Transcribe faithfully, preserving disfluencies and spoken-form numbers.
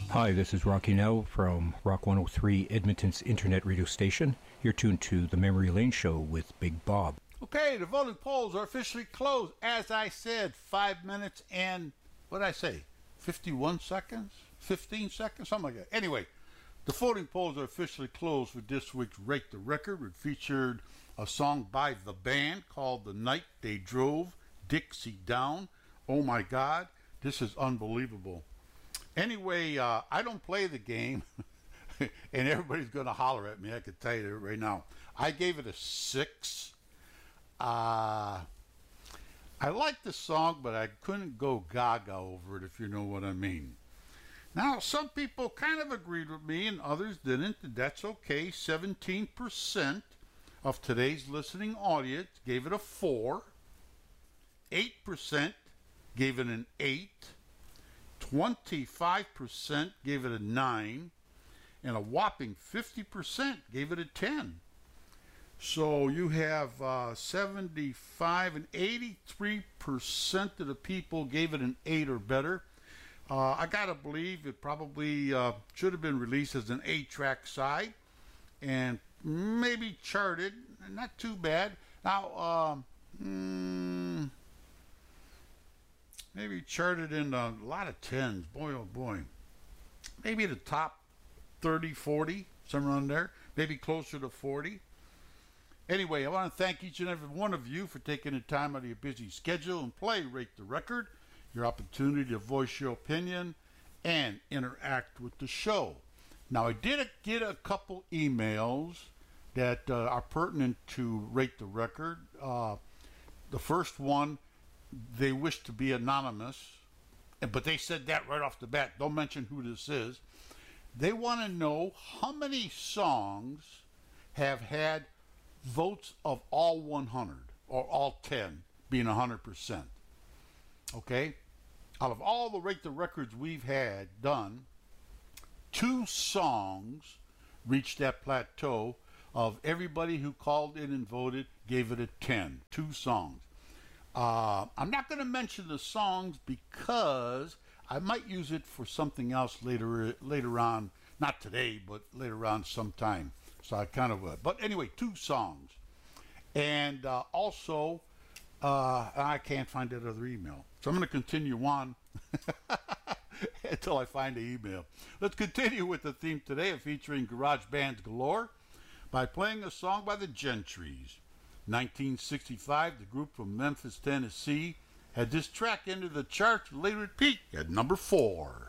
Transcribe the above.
Hi, this is Rocky Nell from Rock one oh three, Edmonton's internet radio station. You're tuned to the Memory Lane Show with Big Bob. Okay, the voting polls are officially closed. As I said, five minutes and, what did I say, fifty-one seconds? fifteen seconds? Something like that. Anyway, the voting polls are officially closed for this week's Rate the Record. It featured a song by the band called The Night They Drove Dixie Down. Oh my God, this is unbelievable. Anyway, uh, I don't play the game, and everybody's going to holler at me. I can tell you that right now. I gave it a six. Uh, I like the song, but I couldn't go gaga over it, if you know what I mean. Now, some people kind of agreed with me, and others didn't, and that's okay. seventeen percent of today's listening audience gave it a four. eight percent gave it an eight. twenty-five percent gave it a nine, and a whopping fifty percent gave it a ten. So you have uh, seventy-five and eighty-three percent of the people gave it an eight or better. Uh, I gotta believe it probably uh, should have been released as an eight-track side and maybe charted. Not too bad. Now, um, mm, maybe charted in a lot of tens. Boy, oh boy. Maybe the top thirty, forty, somewhere around there. Maybe closer to forty. Anyway, I want to thank each and every one of you for taking the time out of your busy schedule and play Rate the Record, your opportunity to voice your opinion and interact with the show. Now, I did get a couple emails that uh, are pertinent to Rate the Record. Uh, the first one, they wish to be anonymous, but they said that right off the bat. Don't mention who this is. They want to know how many songs have had votes of all one hundred, or all ten, being one hundred percent. Okay? Out of all the Rate the Records we've had done, two songs reached that plateau of everybody who called in and voted gave it a ten. Two songs. Uh, I'm not going to mention the songs because I might use it for something else later later on. Not today, but later on sometime. So I kind of would. But anyway, two songs. And uh, also, uh, I can't find that other email. So I'm going to continue on until I find the email. Let's continue with the theme today of featuring garage bands galore by playing a song by the Gentrys. nineteen sixty-five, the group from Memphis, Tennessee, had this track into the charts, later it peaked at number four.